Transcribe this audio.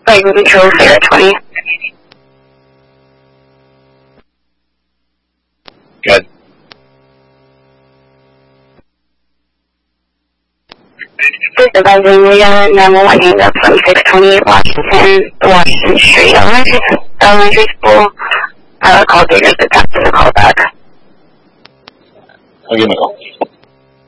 like neutral here at 20. Good. Just advising we got 911 hands up from 628 Washington Street Elementary School. Call data, but that's the call back. I'll give him a call.